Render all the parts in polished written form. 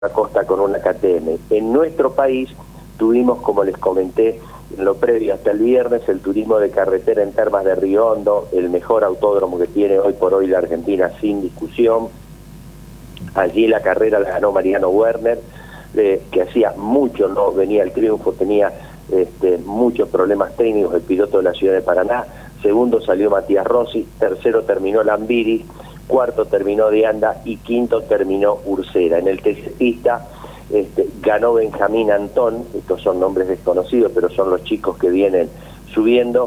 costa con una KTM. En nuestro país tuvimos, como les comenté en lo previo hasta el viernes, el turismo de carretera en Termas de Río Hondo, el mejor autódromo que tiene hoy por hoy la Argentina sin discusión. Allí la carrera la ganó Mariano Werner, que hacía mucho no venía al triunfo, tenía muchos problemas técnicos, el piloto de la ciudad de Paraná. Segundo salió Matías Rossi, tercero terminó Lambiri, cuarto terminó De Anda y quinto terminó Ursera. En el TC ganó Benjamín Antón, estos son nombres desconocidos, pero son los chicos que vienen subiendo,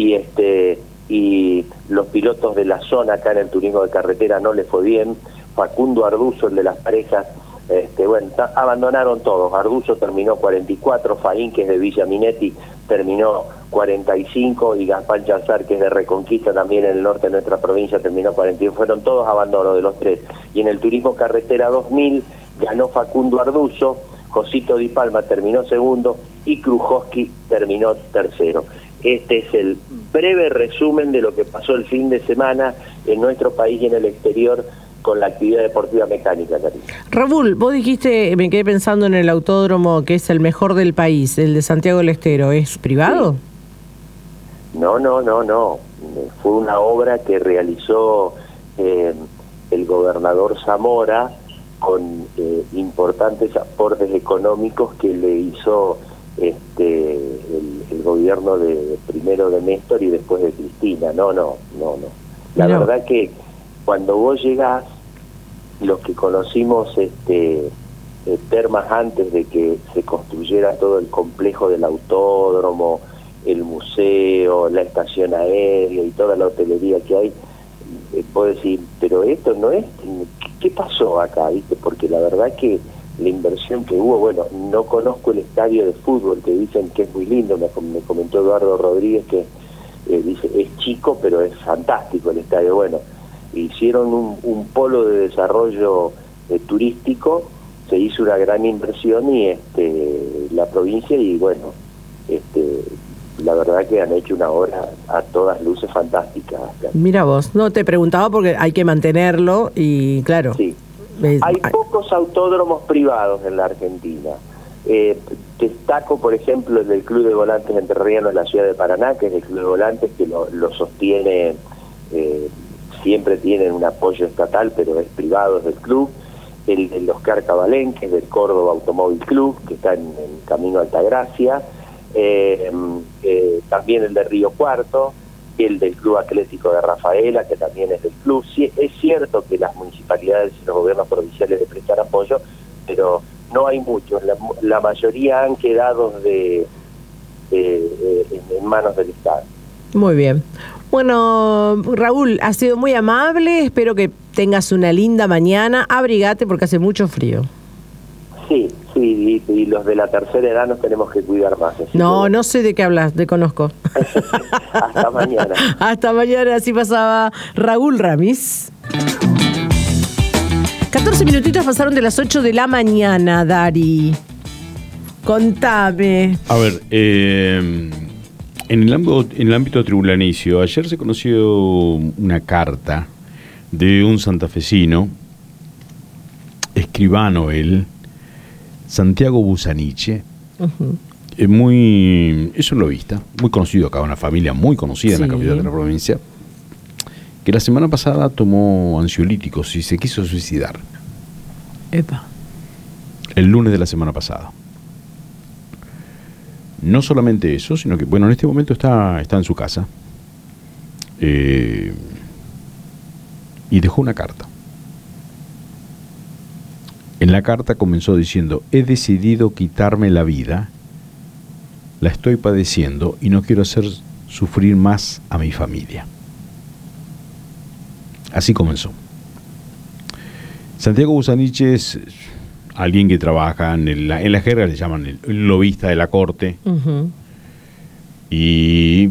y los pilotos de la zona acá en el turismo de carretera no les fue bien. Facundo Arduzo, el de las parejas, abandonaron todos. Arduzo terminó 44, Faín, que es de Villa Minetti, terminó 45, y Gaspar Chazar, que es de Reconquista, también en el norte de nuestra provincia, terminó 41. Fueron todos abandonos de los tres. Y en el turismo carretera 2000 ganó Facundo Arduzo, Josito Di Palma terminó segundo y Krujowski terminó tercero. Este es el breve resumen de lo que pasó el fin de semana en nuestro país y en el exterior con la actividad deportiva mecánica, Karina. Raúl, vos dijiste, me quedé pensando en el autódromo que es el mejor del país, el de Santiago del Estero, ¿es privado? Sí. No. Fue una obra que realizó el gobernador Zamora con importantes aportes económicos que le hizo el gobierno primero de Néstor y después de Cristina. No. La verdad que cuando vos llegás, los que conocimos Termas antes de que se construyera todo el complejo del autódromo, el museo, la estación aérea y toda la hotelería que hay, puedo decir, pero esto no es, ¿qué pasó acá? ¿Viste? Porque la verdad que la inversión que hubo, bueno, no conozco el estadio de fútbol, que dicen que es muy lindo, me comentó Eduardo Rodríguez que dice, es chico, pero es fantástico el estadio. Bueno, hicieron un polo de desarrollo turístico, se hizo una gran inversión y la provincia, y bueno, la verdad que han hecho una obra a todas luces fantástica. Mira vos, no te preguntaba porque hay que mantenerlo y claro. Sí. Hay pocos autódromos privados en la Argentina. Destaco, por ejemplo, el del Club de Volantes Entrerrianos de la ciudad de Paraná, que es el Club de Volantes que lo sostiene, siempre tienen un apoyo estatal, pero es privado, es del club. El Oscar Cabalén, que es del Córdoba Automóvil Club, que está en Camino Altagracia. También el de Río Cuarto, el del Club Atlético de Rafaela, que también es del club. Sí, es cierto que las municipalidades y los gobiernos provinciales le prestan apoyo, pero no hay muchos. La mayoría han quedado en manos del Estado. Muy bien. Bueno, Raúl, has sido muy amable, espero que tengas una linda mañana. Abrigate porque hace mucho frío. Sí, y los de la tercera edad nos tenemos que cuidar más. No sé de qué hablas, te conozco. Hasta mañana. Hasta mañana, así pasaba Raúl Ramis. 14 minutitos pasaron de las 8 de la mañana, Dari. Contame. A ver, en el ámbito tribunalicio, ayer se conoció una carta de un santafesino, escribano él, Santiago Busaniche, es un lobista, muy conocido acá, una familia muy conocida en la capital de la provincia, que la semana pasada tomó ansiolíticos y se quiso suicidar. Epa. El lunes de la semana pasada. No solamente eso, sino que, bueno, en este momento está en su casa y dejó una carta. En la carta comenzó diciendo: he decidido quitarme la vida, la estoy padeciendo y no quiero hacer sufrir más a mi familia. Así comenzó. Santiago Busaniche es alguien que trabaja en la jerga le llaman el lobista de la corte. Y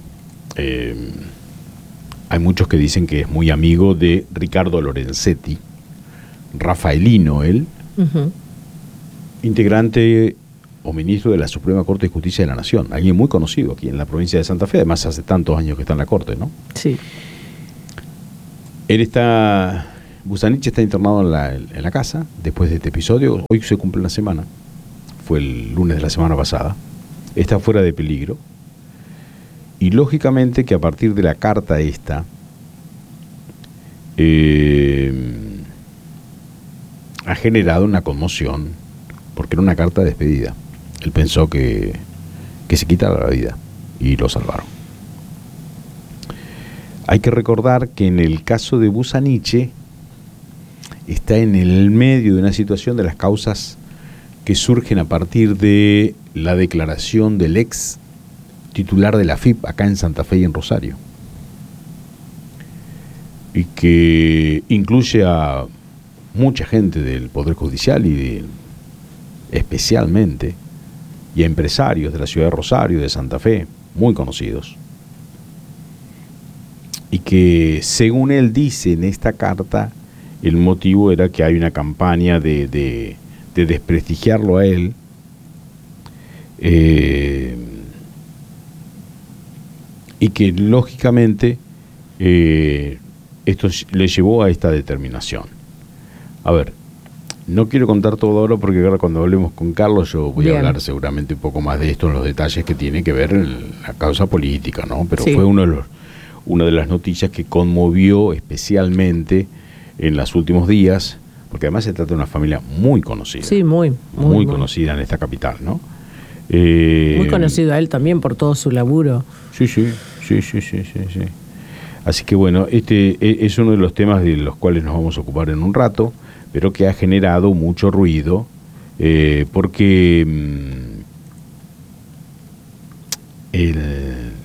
hay muchos que dicen que es muy amigo de Ricardo Lorenzetti, rafaelino él, integrante o ministro de la Suprema Corte de Justicia de la Nación, alguien muy conocido aquí en la provincia de Santa Fe, además hace tantos años que está en la corte, ¿no? Sí. Él está Busaniche está internado en la casa después de este episodio. Hoy se cumple una semana. Fue el lunes de la semana pasada. Está fuera de peligro. Y lógicamente que a partir de la carta esta, ha generado una conmoción, porque era una carta de despedida. Él pensó que se quitara la vida y lo salvaron. Hay que recordar que en el caso de Busaniche está en el medio de una situación de las causas que surgen a partir de la declaración del ex titular de la AFIP acá en Santa Fe y en Rosario, y que incluye a mucha gente del Poder Judicial especialmente, y a empresarios de la ciudad de Rosario, de Santa Fe, muy conocidos, y que según él dice en esta carta, el motivo era que hay una campaña de desprestigiarlo a él, y que lógicamente esto le llevó a esta determinación. A ver, no quiero contar todo ahora porque ahora cuando hablemos con Carlos yo voy a hablar seguramente un poco más de esto en los detalles que tiene que ver en la causa política, ¿no? Pero fue una de las noticias que conmovió especialmente en los últimos días, porque además se trata de una familia muy conocida. Sí, muy conocida en esta capital, ¿no? Muy conocido a él también por todo su laburo. Sí. Así que bueno, este es uno de los temas de los cuales nos vamos a ocupar en un rato, pero que ha generado mucho ruido, porque el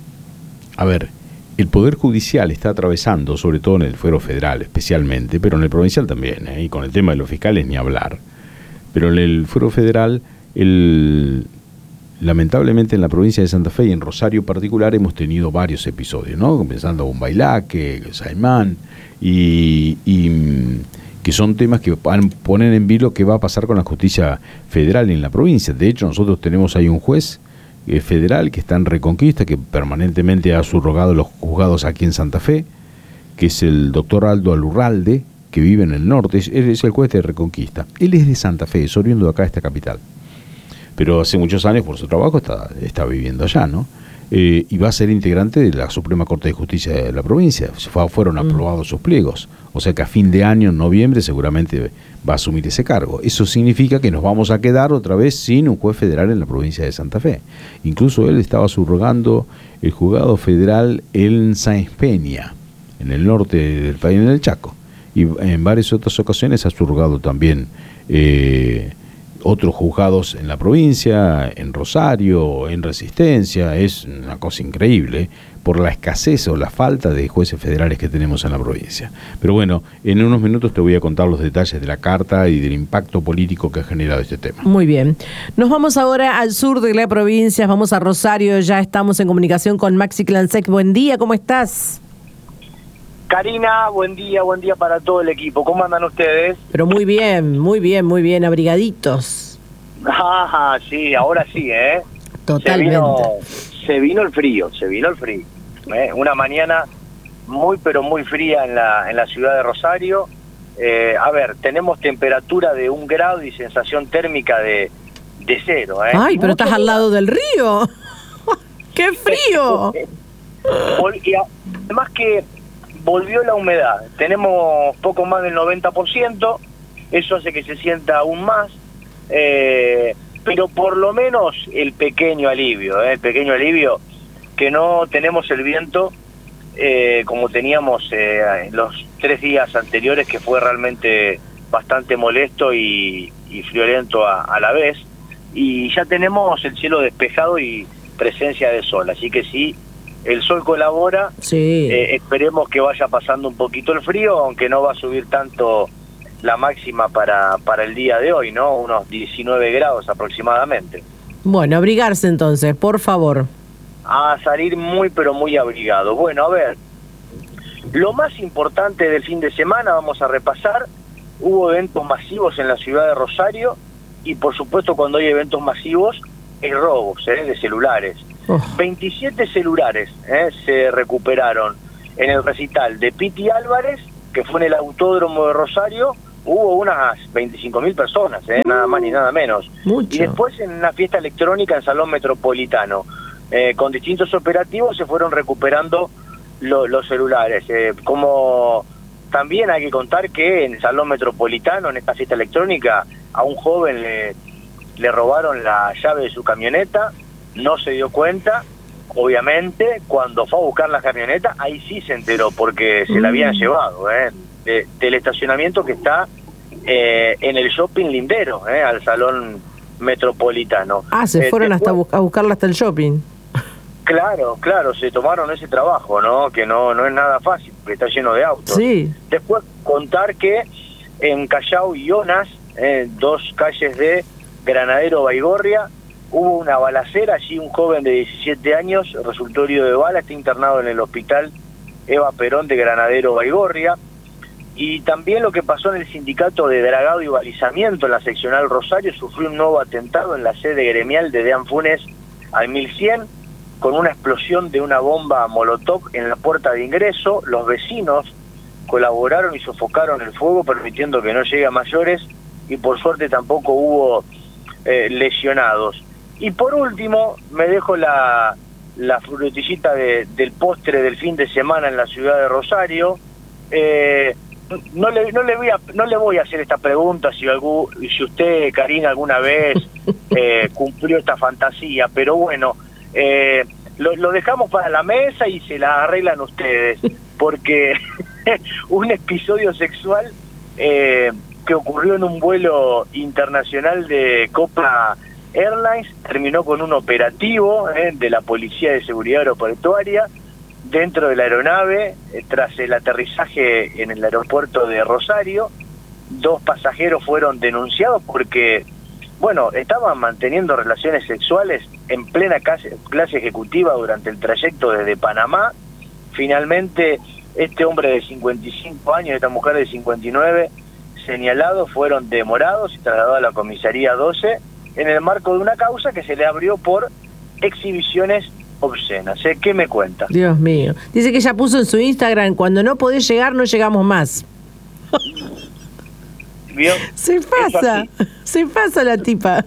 Poder Judicial está atravesando, sobre todo en el fuero federal especialmente, pero en el provincial también, y con el tema de los fiscales ni hablar, pero en el fuero federal, lamentablemente en la provincia de Santa Fe y en Rosario en particular hemos tenido varios episodios, ¿no? Comenzando con Bailaque, Saimán, y que son temas que ponen en vilo qué va a pasar con la justicia federal en la provincia. De hecho, nosotros tenemos ahí un juez federal que está en Reconquista, que permanentemente ha subrogado los juzgados aquí en Santa Fe, que es el doctor Aldo Alurralde, que vive en el norte, él es el juez de Reconquista. Él es de Santa Fe, es oriundo de acá, de esta capital. Pero hace muchos años, por su trabajo, está viviendo allá, ¿no? Y va a ser integrante de la Suprema Corte de Justicia de la provincia. Fueron aprobados sus pliegos. O sea que a fin de año, en noviembre, seguramente va a asumir ese cargo. Eso significa que nos vamos a quedar otra vez sin un juez federal en la provincia de Santa Fe. Incluso él estaba subrogando el juzgado federal en Sáenz Peña, en el norte del país, en el Chaco. Y en varias otras ocasiones ha subrogado también otros juzgados en la provincia, en Rosario, en Resistencia. Es una cosa increíble por la escasez o la falta de jueces federales que tenemos en la provincia. Pero bueno, en unos minutos te voy a contar los detalles de la carta y del impacto político que ha generado este tema. Muy bien. Nos vamos ahora al sur de la provincia, vamos a Rosario, ya estamos en comunicación con Maxi Clansec. Buen día, ¿cómo estás? Karina, buen día para todo el equipo. ¿Cómo andan ustedes? Pero muy bien, abrigaditos. Ah, sí, ahora sí, ¿eh? Totalmente. Se vino el frío. Una mañana muy, pero muy fría en la ciudad de Rosario. A ver, tenemos temperatura de 1 grado y sensación térmica de 0, ¿eh? Ay, pero estás al lado del río. ¡Qué frío! Y además que volvió la humedad, tenemos poco más del 90%, eso hace que se sienta aún más, pero por lo menos el pequeño alivio que no tenemos el viento como teníamos en los 3 días anteriores, que fue realmente bastante molesto y friolento a la vez, y ya tenemos el cielo despejado y presencia de sol, así que sí, el sol colabora. Sí. Esperemos que vaya pasando un poquito el frío, aunque no va a subir tanto la máxima para el día de hoy, ¿no? Unos 19 grados aproximadamente. Bueno, abrigarse entonces, por favor. A salir muy, pero muy abrigado. Bueno, a ver, lo más importante del fin de semana, vamos a repasar. Hubo eventos masivos en la ciudad de Rosario y, por supuesto, cuando hay eventos masivos, hay robos de celulares. 27 celulares se recuperaron en el recital de Piti Álvarez que fue en el Autódromo de Rosario, hubo unas 25.000 personas, nada más ni nada menos. Mucho. Y después en una fiesta electrónica en Salón Metropolitano, con distintos operativos se fueron recuperando los celulares. Como también hay que contar que en el Salón Metropolitano, en esta fiesta electrónica, a un joven le robaron la llave de su camioneta, no se dio cuenta. Obviamente, cuando fue a buscar la camioneta, ahí sí se enteró, porque se la habían llevado, del estacionamiento que está en el shopping Lindero, al Salón Metropolitano. Ah, se fueron después, a buscarla hasta el shopping. Claro, se tomaron ese trabajo, ¿no? Que no es nada fácil, porque está lleno de autos. Sí. Después contar que en Callao y Onas, 2 calles de Granadero Baigorria, hubo una balacera. Allí un joven de 17 años resultó herido de bala, está internado en el hospital Eva Perón de Granadero Baigorria. Y también lo que pasó en el sindicato de dragado y balizamiento en la seccional Rosario, sufrió un nuevo atentado en la sede gremial de Dean Funes al 1100, con una explosión de una bomba molotov en la puerta de ingreso. Los vecinos colaboraron y sofocaron el fuego, permitiendo que no llegue a mayores, y por suerte tampoco hubo lesionados. Y por último, me dejo la frutillita del postre del fin de semana en la ciudad de Rosario. No le voy a hacer esta pregunta si usted, Karina, alguna vez cumplió esta fantasía, pero bueno, lo dejamos para la mesa y se la arreglan ustedes, porque un episodio sexual que ocurrió en un vuelo internacional de Copa Airlines terminó con un operativo de la Policía de Seguridad Aeroportuaria dentro de la aeronave, tras el aterrizaje en el aeropuerto de Rosario. 2 pasajeros fueron denunciados porque, bueno, estaban manteniendo relaciones sexuales en plena clase ejecutiva durante el trayecto desde Panamá. Finalmente, este hombre de 55 años y esta mujer de 59, señalados, fueron demorados y trasladados a la comisaría 12 en el marco de una causa que se le abrió por exhibiciones obscenas. ¿Qué me cuenta? Dios mío. Dice que ella puso en su Instagram: cuando no podés llegar, no llegamos más. ¿Vio? Se pasa la tipa.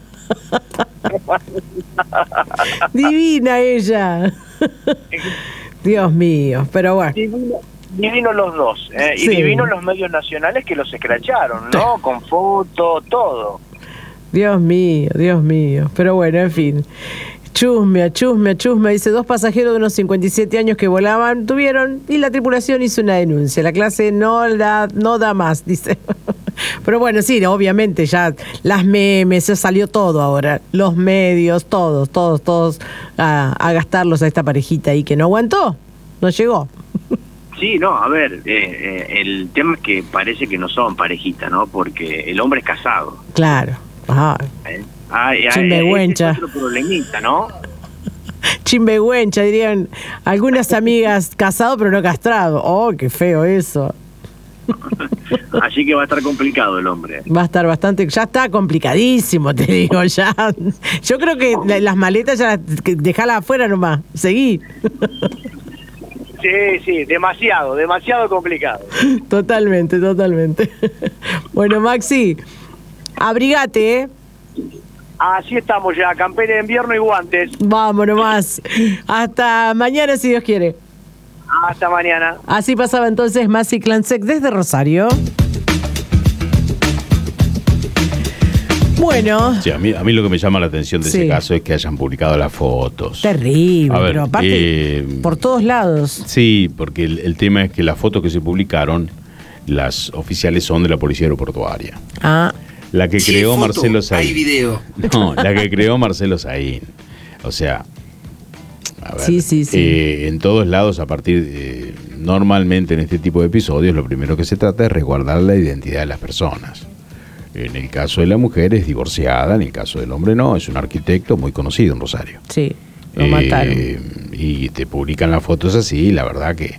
Divina ella. Dios mío, pero bueno. Divino los dos, y Sí. divino los medios nacionales que los escracharon, ¿no? Con foto, todo. Dios mío, pero bueno, en fin. Chusmea, dice: 2 pasajeros de unos 57 años que volaban tuvieron, y la tripulación hizo una denuncia. La clase no da más, dice. Pero bueno, sí, obviamente ya las memes, ya salió todo ahora. Los medios, todos a gastarlos a esta parejita ahí que no aguantó, no llegó. Sí, no, a ver, el tema es que parece que no son parejita, ¿no? Porque el hombre es casado. Claro. Ajá. Chimbegüencha. Es otro problemita, ¿no? Chimbegüencha, dirían algunas amigas, casado pero no castrado. Oh, qué feo eso. Así que va a estar complicado el hombre. Va a estar bastante, ya está complicadísimo, te digo, ya. Yo creo que las maletas ya dejalas afuera nomás, seguí. Sí, demasiado complicado. Totalmente. Bueno, Maxi, abrigate, ¿eh? Así estamos ya, campera de invierno y guantes. Vamos nomás. Hasta mañana, si Dios quiere. Hasta mañana. Así pasaba entonces Maxi Clansec desde Rosario. Bueno. Sí, a mí lo que me llama la atención de ese caso es que hayan publicado las fotos. Terrible, A ver, pero aparte, por todos lados. Sí, porque el tema es que las fotos que se publicaron, las oficiales son de la Policía Aeroportuaria. Ah. La que creó foto, Marcelo Saín. hay video. No, la que creó Marcelo Saín. O sea, a ver, Sí. En todos lados, a partir normalmente en este tipo de episodios, lo primero que se trata es resguardar la identidad de las personas. En el caso de la mujer es divorciada, en el caso del hombre no, es un arquitecto muy conocido en Rosario. Sí, lo mataron. Y te publican las fotos así, la verdad que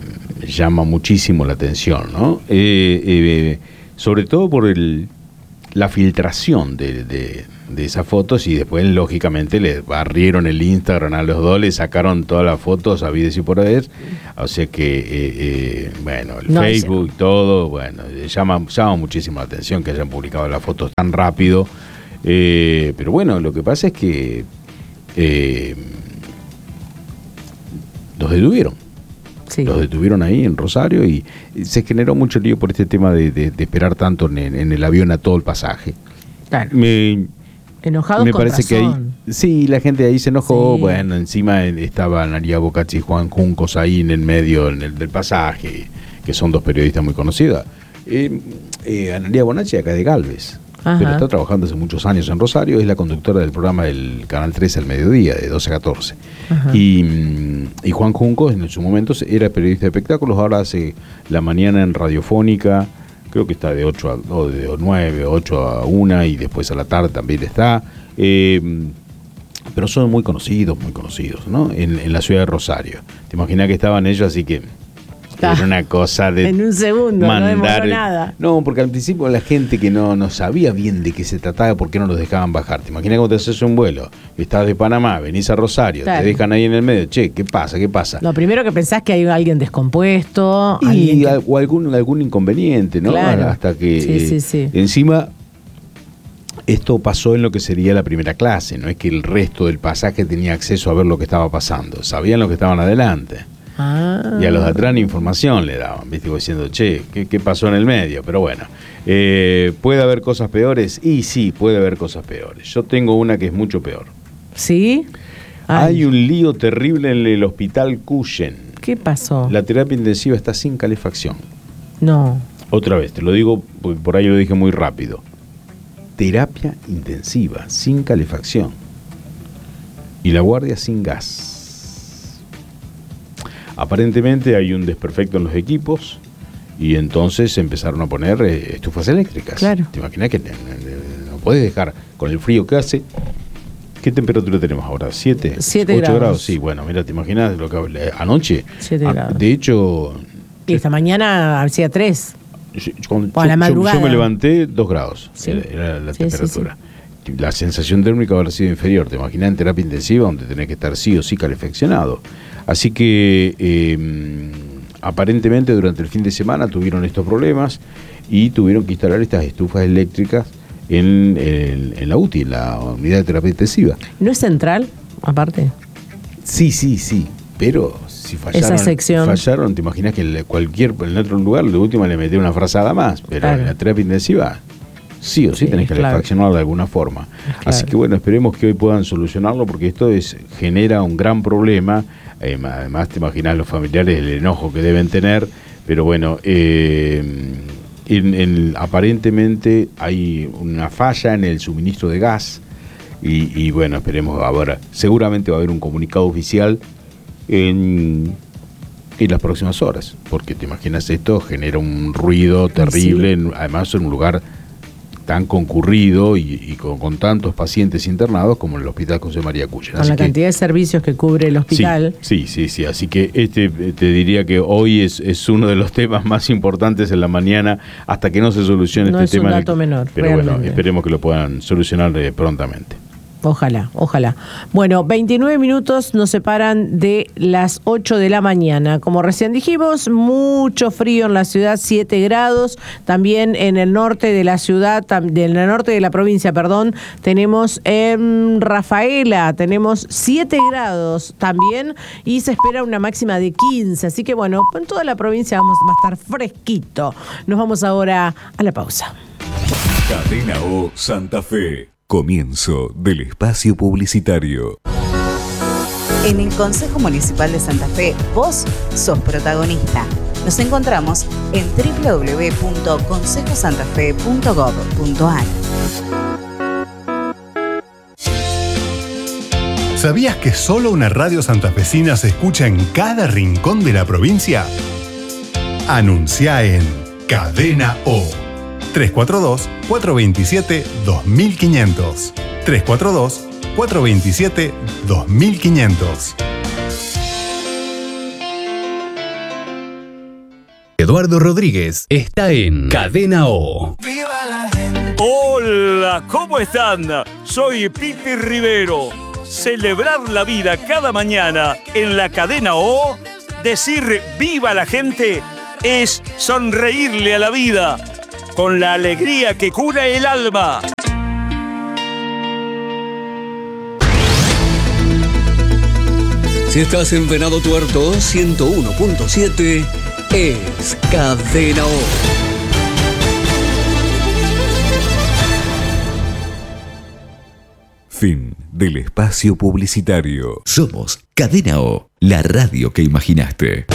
llama muchísimo la atención, ¿no? Sobre todo por la filtración de esas fotos, y después lógicamente le barrieron el Instagram a los dos, le sacaron todas las fotos habidas y por haber, o sea que bueno, el Facebook, todo, bueno, llama muchísimo la atención que hayan publicado las fotos tan rápido, pero bueno, lo que pasa es que los detuvieron. Sí. Los detuvieron ahí en Rosario y se generó mucho lío por este tema de esperar tanto en el avión a todo el pasaje. Claro. Enojados me con parece razón. Que ahí, sí, la gente ahí se enojó. Sí. Bueno, encima estaba Analía Bocacci y Juan Juncos ahí en el medio del pasaje, que son dos periodistas muy conocidas. Analía Bonacci acá de Galvez. Ajá. Pero está trabajando hace muchos años en Rosario, es la conductora del programa del Canal 13 al mediodía, de 12 a 14. Y Juan Juncos en su momento era periodista de espectáculos, ahora hace la mañana en Radiofónica, creo que está de 9, 8 a 1 y después a la tarde también está. Pero son muy conocidos, ¿no? En la ciudad de Rosario. Te imaginas que estaban ellos, así que... Era una cosa de en un segundo, mandar, no demoró nada. No, porque al principio la gente que no sabía bien de qué se trataba, por qué no los dejaban bajar. Te imaginas cuando te haces un vuelo, estás de Panamá, venís a Rosario, claro. Te dejan ahí en el medio, che, ¿qué pasa? Lo primero que pensás que hay alguien descompuesto. O algún inconveniente, ¿no? Claro. Hasta que sí. Encima esto pasó en lo que sería la primera clase, no es que el resto del pasaje tenía acceso a ver lo que estaba pasando, sabían lo que estaban adelante. Y a los de atrás ni información le daban, ¿viste? Diciendo, che, ¿qué pasó en el medio? Pero bueno, ¿puede haber cosas peores? Y sí, puede haber cosas peores. Yo tengo una que es mucho peor. ¿Sí? Hay un lío terrible en el hospital Cuyen. ¿Qué pasó? La terapia intensiva está sin calefacción. No. Otra vez, te lo digo, porque por ahí lo dije muy rápido. Terapia intensiva, sin calefacción. Y la guardia sin gas. Aparentemente hay un desperfecto en los equipos y entonces empezaron a poner estufas eléctricas. Claro. ¿Te imaginas que no puedes dejar con el frío que hace? ¿Qué temperatura tenemos ahora? 7 8 grados. Sí, bueno, mira, ¿te imaginas lo que anoche? 7 grados. De hecho... Y esta mañana hacía 3. A la madrugada. Yo me levanté 2 grados. Sí. Era la temperatura. Sí. La sensación térmica habrá sido inferior. Te imaginas en terapia intensiva donde tenés que estar sí o sí calefaccionado. Así que aparentemente durante el fin de semana tuvieron estos problemas y tuvieron que instalar estas estufas eléctricas en la UTI, en la unidad de terapia intensiva. ¿No es central, aparte? Sí, pero si fallaron, esa sección. Te imaginas que en otro lugar de última le metí una frazada más, pero claro. En la terapia intensiva sí o sí tenés que calefaccionarlo de alguna forma. Claro. Así que bueno, esperemos que hoy puedan solucionarlo porque esto genera un gran problema. Además te imaginas los familiares el enojo que deben tener, pero bueno, aparentemente hay una falla en el suministro de gas y bueno, esperemos ahora, seguramente va a haber un comunicado oficial en las próximas horas, porque te imaginas esto genera un ruido terrible, sí. Además en un lugar tan concurrido y con tantos pacientes internados como en el Hospital José María Cuyen. Con la cantidad de servicios que cubre el hospital. Sí. Así que te diría que hoy es uno de los temas más importantes en la mañana hasta que no se solucione este tema. No es un dato menor. Pero realmente. Bueno, esperemos que lo puedan solucionar prontamente. Ojalá. Bueno, 29 minutos nos separan de las 8 de la mañana. Como recién dijimos, mucho frío en la ciudad, 7 grados. También en el norte de la ciudad, en el norte de la provincia, tenemos en Rafaela, tenemos 7 grados también y se espera una máxima de 15. Así que bueno, en toda la provincia va a estar fresquito. Nos vamos ahora a la pausa. Cadena O Santa Fe. Comienzo del espacio publicitario. En el Consejo Municipal de Santa Fe, vos sos protagonista. Nos encontramos en www.consejosantafe.gov.ar. ¿Sabías que solo una radio santafesina se escucha en cada rincón de la provincia? Anuncia en Cadena O. 342-427-2500. 342-427-2500. Eduardo Rodríguez está en Cadena O. Hola. Hola, ¿cómo están? Soy Pipi Rivero. Celebrar la vida cada mañana en la cadena O, decir viva la gente, es sonreírle a la vida con la alegría que cura el alma. Si estás en Venado Tuerto 101.7, es Cadena O. Fin del espacio publicitario. Somos Cadena O, la radio que imaginaste.